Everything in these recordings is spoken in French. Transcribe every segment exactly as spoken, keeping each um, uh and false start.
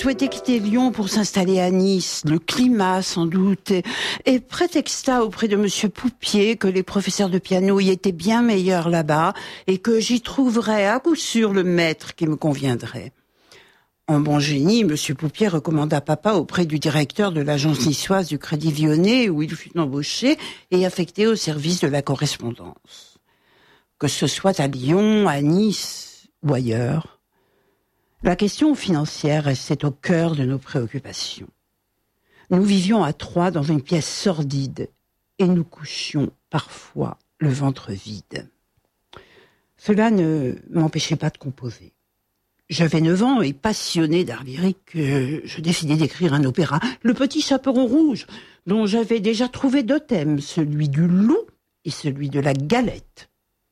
souhaitait quitter Lyon pour s'installer à Nice, le climat sans doute, et, et prétexta auprès de monsieur Poupier que les professeurs de piano y étaient bien meilleurs là-bas et que j'y trouverais à coup sûr le maître qui me conviendrait. En bon génie, monsieur Poupier recommanda papa auprès du directeur de l'agence niçoise du Crédit Lyonnais où il fut embauché et affecté au service de la correspondance. Que ce soit à Lyon, à Nice ou ailleurs, la question financière restait au cœur de nos préoccupations. Nous vivions à trois dans une pièce sordide et nous couchions parfois le ventre vide. Cela ne m'empêchait pas de composer. J'avais neuf ans et passionné d'art lyrique, euh, je décidai d'écrire un opéra, Le Petit Chaperon Rouge, dont j'avais déjà trouvé deux thèmes, celui du loup et celui de la galette.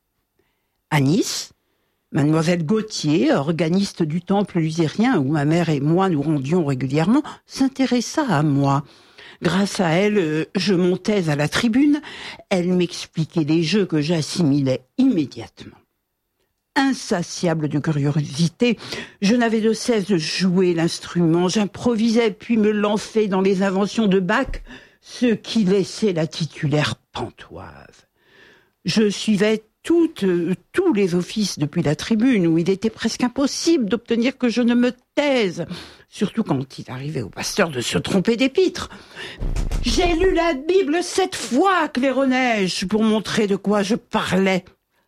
À Nice, Mademoiselle Gauthier, organiste du temple luthérien où ma mère et moi nous rendions régulièrement, s'intéressa à moi. Grâce à elle, je montais à la tribune. Elle m'expliquait les jeux que j'assimilais immédiatement. Insatiable de curiosité, je n'avais de cesse de jouer l'instrument. J'improvisais puis me lançais dans les inventions de Bach, ce qui laissait la titulaire pantoise. Je suivais toutes, tous les offices depuis la tribune, où il était presque impossible d'obtenir que je ne me taise, surtout quand il arrivait au pasteur de se tromper d'épître. J'ai lu la Bible sept fois, claironné-je, pour montrer de quoi je parlais.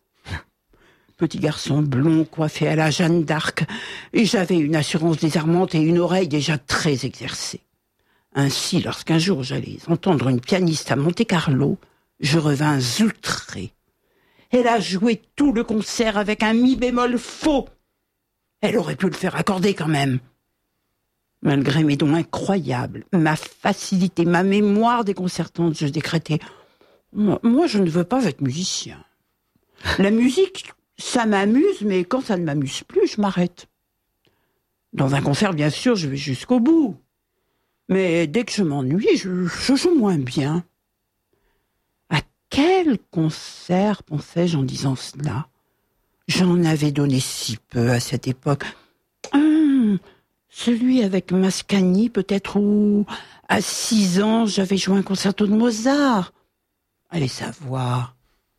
Petit garçon blond coiffé à la Jeanne d'Arc, et j'avais une assurance désarmante et une oreille déjà très exercée. Ainsi, lorsqu'un jour j'allais entendre une pianiste à Monte-Carlo, je revins outré. Elle a joué tout le concert avec un mi bémol faux. Elle aurait pu le faire accorder quand même. Malgré mes dons incroyables, ma facilité, ma mémoire déconcertante, je décrétais « Moi, je ne veux pas être musicien. La musique... ça m'amuse, mais quand ça ne m'amuse plus, je m'arrête. Dans un concert, bien sûr, je vais jusqu'au bout. Mais dès que je m'ennuie, je, je joue moins bien. » À quel concert pensais-je en disant cela? J'en avais donné si peu à cette époque. Hum, celui avec Mascagni, peut-être, où à six ans, j'avais joué un concerto de Mozart. Allez savoir.